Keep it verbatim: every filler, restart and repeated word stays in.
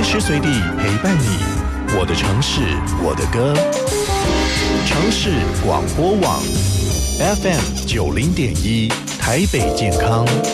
时随地陪伴你，我的城市，我的歌。城市广播网 F M 九零点一，台北健康。